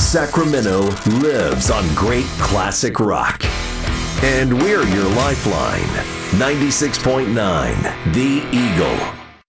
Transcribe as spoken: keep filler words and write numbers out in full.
Sacramento lives on great classic rock. And we're your lifeline. ninety-six point nine, The Eagle.